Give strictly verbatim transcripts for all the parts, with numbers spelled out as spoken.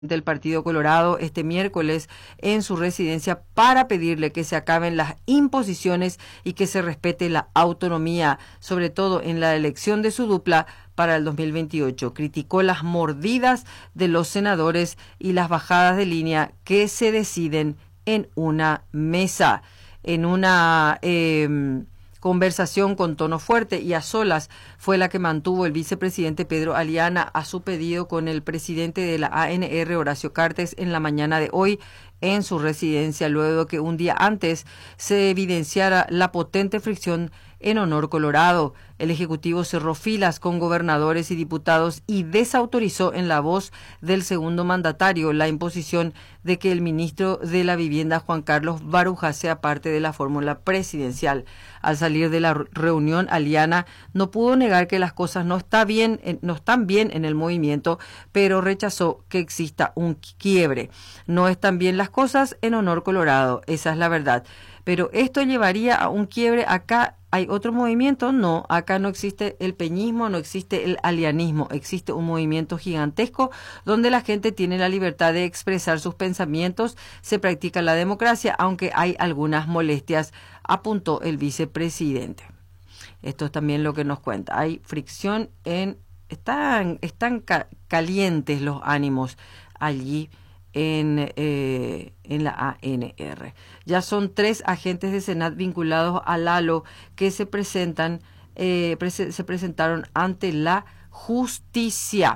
del Partido Colorado este miércoles en su residencia para pedirle que se acaben las imposiciones y que se respete la autonomía, sobre todo en la elección de su dupla para el dos mil veintiocho. Criticó las mordidas de los senadores y las bajadas de línea que se deciden en una mesa. En una eh, conversación con tono fuerte y a solas fue la que mantuvo el vicepresidente Pedro Aliana a su pedido con el presidente de la A N R, Horacio Cartes, en la mañana de hoy en su residencia, luego de que un día antes se evidenciara la potente fricción en Honor Colorado. El Ejecutivo cerró filas con gobernadores y diputados y desautorizó en la voz del segundo mandatario la imposición de que el ministro de la Vivienda, Juan Carlos Baruja, sea parte de la fórmula presidencial. Al salir de la reunión, Aliana no pudo negar que las cosas no, está bien, no están bien en el movimiento, pero rechazó que exista un quiebre. No están bien las cosas en Honor Colorado, esa es la verdad. Pero esto llevaría a un quiebre acá. ¿Hay otro movimiento? No, acá no existe el peñismo, no existe el alianismo, existe un movimiento gigantesco donde la gente tiene la libertad de expresar sus pensamientos, se practica la democracia, aunque hay algunas molestias, apuntó el vicepresidente. Esto es también lo que nos cuenta. Hay fricción en... Están, están ca- calientes los ánimos allí en, eh, en la A N R. Ya son tres agentes de Senat vinculados a Lalo que se presentan, eh, pre- se presentaron ante la justicia.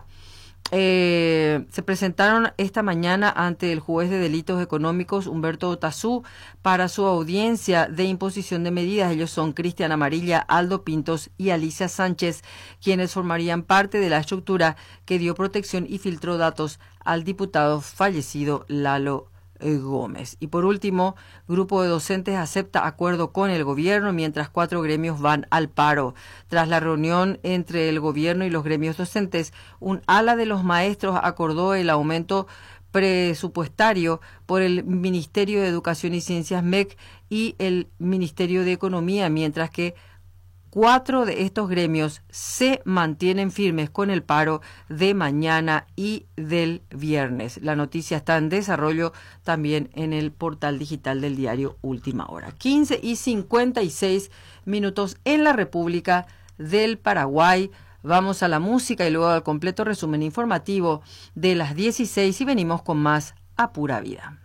Eh, se presentaron esta mañana ante el juez de delitos económicos Humberto Otazú para su audiencia de imposición de medidas. Ellos son Cristian Amarilla, Aldo Pintos y Alicia Sánchez, quienes formarían parte de la estructura que dio protección y filtró datos al diputado fallecido Lalo Gómez. Y por último, grupo de docentes acepta acuerdo con el gobierno mientras cuatro gremios van al paro. Tras la reunión entre el gobierno y los gremios docentes, un ala de los maestros acordó el aumento presupuestario por el Ministerio de Educación y Ciencias M E C y el Ministerio de Economía, mientras que Cuatro de estos gremios se mantienen firmes con el paro de mañana y del viernes. La noticia está en desarrollo también en el portal digital del diario Última Hora. quince y cincuenta y seis minutos en la República del Paraguay. Vamos a la música y luego al completo resumen informativo de las dieciséis y venimos con más A Pura Vida.